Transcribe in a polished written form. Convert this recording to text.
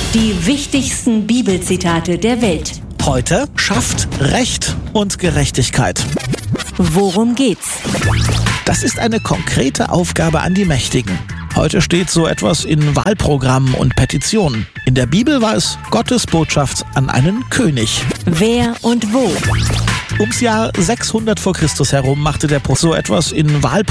Die wichtigsten Bibelzitate der Welt. Heute schafft Recht und Gerechtigkeit. Worum geht's? Das ist eine konkrete Aufgabe an die Mächtigen. Heute steht so etwas in Wahlprogrammen und Petitionen. In der Bibel war es Gottes Botschaft an einen König. Wer und wo? Ums Jahr 600 vor Christus herum machte der Prophet so etwas in Wahlprogrammen